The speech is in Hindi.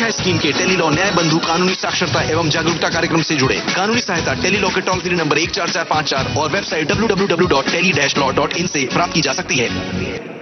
सुरक्षा स्कीम के टेलीलॉ न्याय बंधु कानूनी साक्षरता एवं जागरूकता कार्यक्रम से जुड़े। कानूनी सहायता टेलीलॉ के टोल फ्री नंबर 14454 और वेबसाइट www.tele-law.in से प्राप्त की जा सकती है।